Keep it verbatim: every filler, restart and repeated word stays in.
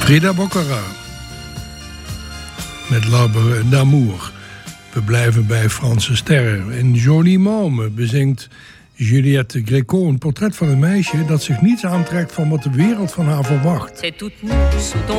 Frida Boccara met L'arbre d'amour. We blijven bij Franse sterren. In Jolie Môme bezingt Juliette Gréco een portret van een meisje dat zich niets aantrekt van wat de wereld van haar verwacht.